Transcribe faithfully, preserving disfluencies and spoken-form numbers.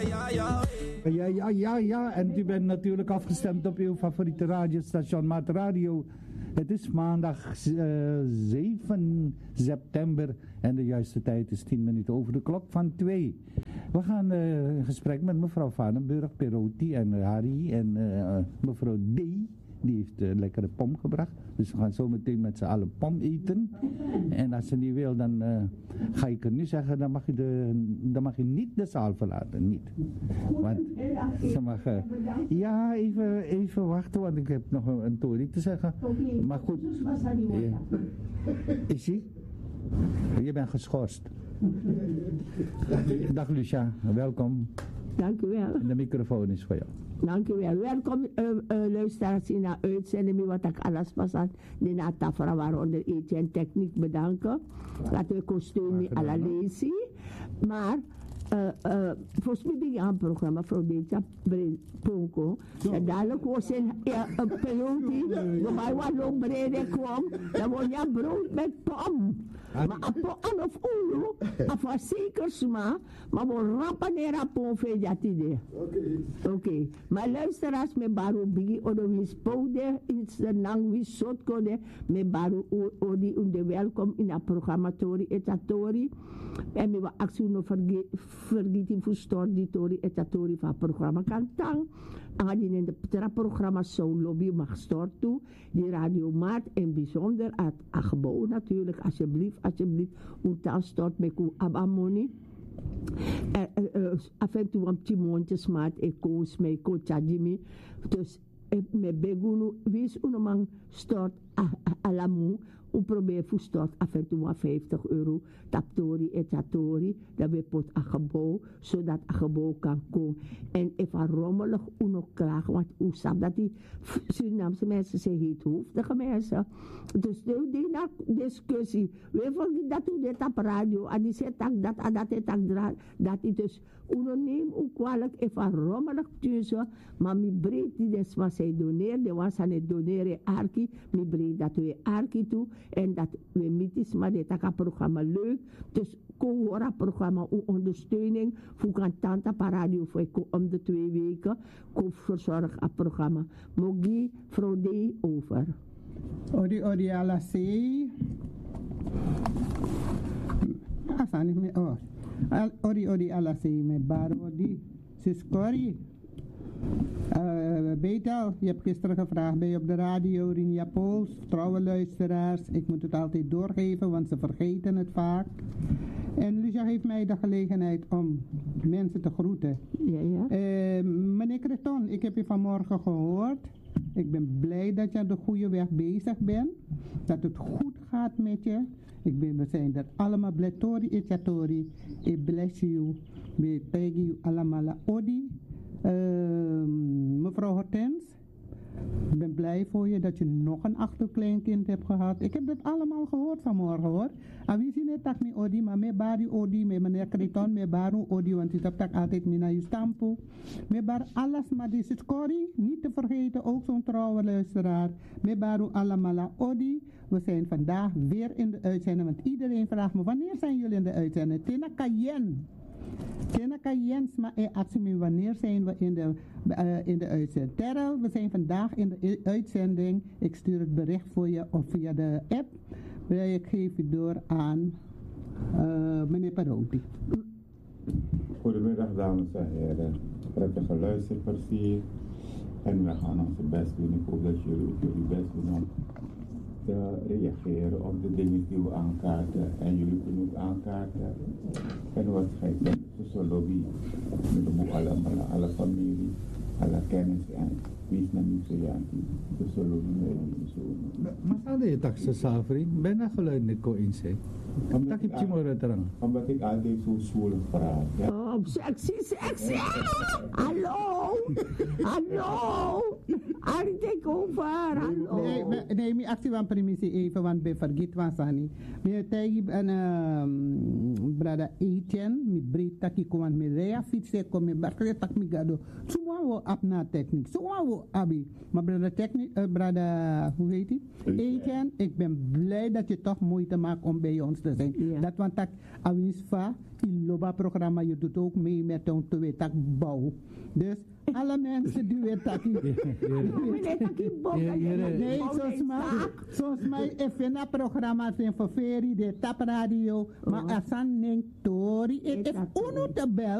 Ja, ja, ja, ja. En u bent natuurlijk afgestemd op uw favoriete radiostation Maat Radio. Het is maandag uh, zeven september en de juiste tijd is tien minuten over de klok van twee. We gaan uh, in gesprek met mevrouw Vanenburg, Perotti en uh, Harry en uh, mevrouw D. Die heeft een uh, lekkere pom gebracht. Dus we gaan zo meteen met z'n allen pom eten. En als ze niet wil, dan uh, ga ik er nu zeggen, dan mag je, de, dan mag je niet de zaal verlaten. Niet. Want ze mag... Uh, ja, even, even wachten, want ik heb nog een, een tory te zeggen. Maar goed. Uh, is ie? Je bent geschorst. Dag Lucia, welkom. Dank u wel. De microfoon is voor jou. Dank u wel. Welkom uh, uh, luisteraars in de uitzending. Wat ik alles pas aan de natafra waaronder eten en techniek bedanken. Laten we kostuum alla lezi. Maar uh, uh, volgens mij ben je aan het programma voor deze Ponko. En dadelijk was een pelotie. Dan ga je wat nog breder kwam. Dan word je brood met pom. Maar aan of uno, af zeker maar, maar we rappen er op ongeveer dat idee. Oké. Oké. Maar luisteraars, met baru bigi odo wis poude, iets de nang wis zot kode, met baru odi unde welkom in het programma Tori etatori. En we actie no vergeten voor stort die Tori etatori van het programma Kantang. Aangedien in het programma zo'n lobby mag stort toe, die Radio Maat en bijzonder het gebouw natuurlijk, alsjeblieft. Alsjeblieft, onthoud stort met uw abamoni. Af en toe een timoontjes maat, ik koos mij, kochadimi. Dus met begunu, wees unomang stort alamu. U probeer voor stort af en toe vijftig euro. Taptori et tatori, dat we pot een gebouw, zodat een gebouw kan komen. En even rommelig uno klagen, want u snapt dat die Surinaamse mensen zijn heethoofdige mensen. Dus de, die discussie, we vergeten dat u dit op radio, en die zegt dat, dat, dat, dat, dat is dus, uno neem u kwalijk even rommelig tussen, maar mi breed die des wat zij doneert, was aan het doneren arki, mi breed dat we arki toe, en dat we mitis maar dit dat programma leuk, dus koora programma ondersteuning voor kan tante paradio voor om de twee weken koop verzorg het programma mogi frode over. Odi odi ala sei. Asani me oh. Odi odi ala sei me baro odi siskori. Uh, Betel, je hebt gisteren gevraagd, ben je op de radio, Rinja Pools, trouwe luisteraars. Ik moet het altijd doorgeven, want ze vergeten het vaak. En Lucia heeft mij de gelegenheid om mensen te groeten. Ja, ja. Uh, meneer Creton, ik heb je vanmorgen gehoord. Ik ben blij dat je aan de goede weg bezig bent. Dat het goed gaat met je. Ik ben, we zijn er allemaal blij. Tori etiatori. Ik bless you. We tegen you allemaal odi. Uh, mevrouw Hortens, ik ben blij voor je dat je nog een achterkleinkind hebt gehad. Ik heb dat allemaal gehoord vanmorgen hoor. En wie zien het tak me odi, maar me bari odi, me meneer Creton, me baru odi, want ik heb tak altijd me naar je stampo. Me bar alles, maar dit is Corrie, niet te vergeten, ook zo'n trouwe luisteraar. Me baru allemaal odi. We zijn vandaag weer in de uitzending, want iedereen vraagt me, wanneer zijn jullie in de uitzending? Tina Kayen. Kenaka Jens, maar ik ask me wanneer zijn we in de, uh, in de uitzending. Terrell, we zijn vandaag in de uitzending. Ik stuur het bericht voor je of via de app. Ik geef je door aan uh, meneer Parotti. Goedemiddag dames en heren. Prettige luisterplezier. En we gaan onze best doen. Ik hoop dat jullie ook jullie best doen om te reageren op de dingen die we aankaarten. En jullie kunnen ook aankaarten. En wat ga ik doen? Zo lobby. Met de boek allemaal, alle familie, alle kennis en wie is naar niet zo ja. Dus zo lobby mee en zo. Maar ada je taxa safri? Ben je geluid niet ko inse? Tak ik cimora terang. Omdat ik altijd zo zwoelig praat. Oh, sexy, sexy! Hallo! Hallo! Ari take over. Hallo. Nee, me- nee, mi actie van premisie even, want ben vergeet van Sani. Mi tegi en um, brada Etienne, mi breed taki ko want mi rea fietsen kom mi barkere tak mi gado. Semua wo apna techniek. Semua wo abi. Maar brada techniek, uh, brada, hoe heet die? Etienne, ik ben blij dat je toch moeite maakt om bij ons te zijn. Ja. Dat want tak awinsva, in loba programma, je doet ook mee met ons te weten tak bouw. Dus alle mensen die weten tak. Meneer Taki Bok. Ja, ja, ja. Nee, zoals mij, zoals mij even na programma's in Ververi, de Tap Radio, maar Asan Neng Tori, het is uno te bel.